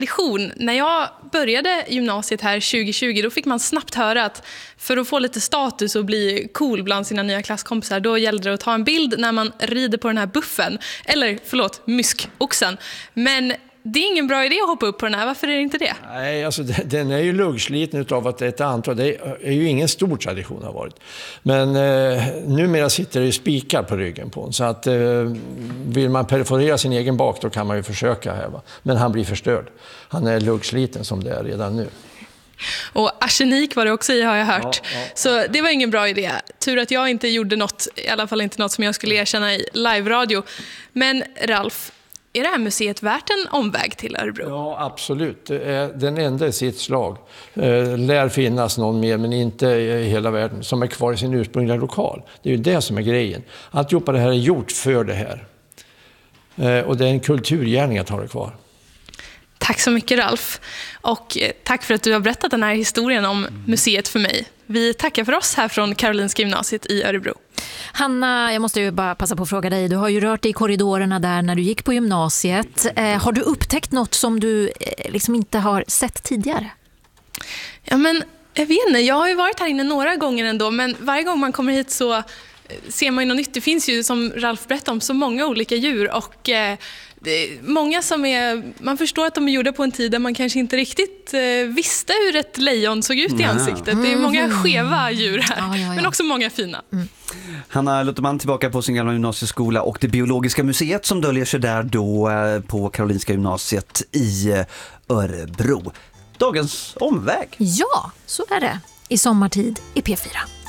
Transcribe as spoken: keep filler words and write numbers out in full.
tradition. När jag började gymnasiet här tjugo tjugo, då fick man snabbt höra att för att få lite status och bli cool bland sina nya klasskompisar, då gällde det att ta en bild när man rider på den här buffen. Eller, förlåt, myskoxen. Men det är ingen bra idé att hoppa upp på den här. Varför är det inte det? Nej, alltså den är ju luggsliten av att det är ett antal. Det är ju ingen stor tradition har varit. Men eh, numera sitter det ju spikar på ryggen på en. Så att eh, vill man perforera sin egen bak, då kan man ju försöka här. Va? Men han blir förstörd. Han är luggsliten som det är redan nu. Och arsenik var det också i, har jag hört. Ja, ja, ja. Så det var ingen bra idé. Tur att jag inte gjorde något, i alla fall inte något som jag skulle erkänna i live-radio. Men Ralf, är det här museet värt en omväg till Örebro? Ja, absolut. Det är den enda i sitt slag. Eh, lär finnas någon mer, men inte i hela världen, som är kvar i sin ursprungliga lokal. Det är ju det som är grejen. Alltihopa det här är gjort för det här. Eh, och det är en kulturgärning att ha det kvar. Tack så mycket, Ralf. Och tack för att du har berättat den här historien om museet för mig. Vi tackar för oss här från Karolinska gymnasiet i Örebro. Hanna, jag måste ju bara passa på att fråga dig. Du har ju rört dig i korridorerna där när du gick på gymnasiet. Eh, har du upptäckt något som du eh, liksom inte har sett tidigare? Ja, men jag vet inte. Jag har ju varit här inne några gånger ändå, men varje gång man kommer hit så ser man ju något nytt. Det finns ju, som Ralf berättade om, så många olika djur och eh, det är många som är, man förstår att de är gjorda på en tid där man kanske inte riktigt eh, visste hur ett lejon såg ut i ansiktet. Det är många skeva djur här, ja, ja, ja. Men också många fina. Mm. Hanna Lutterman tillbaka på sin gamla gymnasieskola och det biologiska museet som döljer sig där då eh, på Karolinska gymnasiet i eh, Örebro. Dagens omväg. Ja, så är det. I sommartid i P fyra.